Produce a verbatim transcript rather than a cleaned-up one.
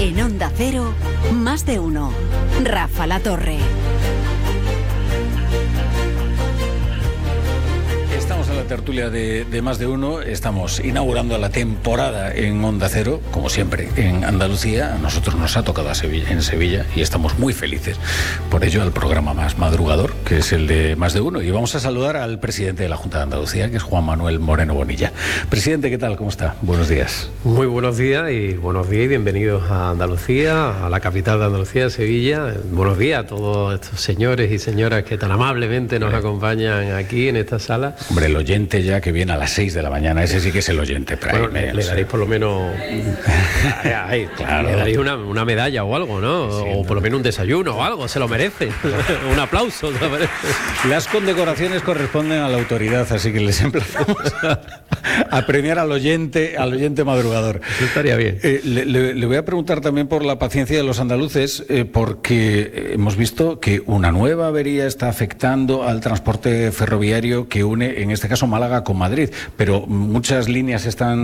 En Onda Cero, Más de Uno. Rafa La Torre. Estamos en la tertulia de, de Más de Uno, estamos inaugurando la temporada en Onda Cero, como siempre, en Andalucía. A nosotros nos ha tocado a Sevilla, en Sevilla, y estamos muy felices por ello, al programa más madrugador, que es el de Más de Uno. Y vamos a saludar al presidente de la Junta de Andalucía, que es Juan Manuel Moreno Bonilla. Presidente, ¿qué tal? ¿Cómo está? Buenos días. Muy buenos días y buenos días y bienvenidos a Andalucía, a la capital de Andalucía, Sevilla. Buenos días a todos estos señores y señoras que tan amablemente nos acompañan aquí en esta sala. Hombre, el oyente ya que viene a las seis de la mañana, ese sí que es el oyente. Bueno, le, le daréis por lo menos ay, claro. Le daréis una, una medalla o algo, ¿no? Sí, o por lo menos un desayuno o algo, se lo merece. Un aplauso. Se lo merece. Las condecoraciones corresponden a la autoridad, así que les emplazamos a, a premiar al oyente, al oyente madrugador. Eso estaría bien. Eh, le, le, le voy a preguntar también por la paciencia de los andaluces, eh, porque hemos visto que una nueva avería está afectando al transporte ferroviario que une, en este caso, Málaga con Madrid, pero muchas líneas están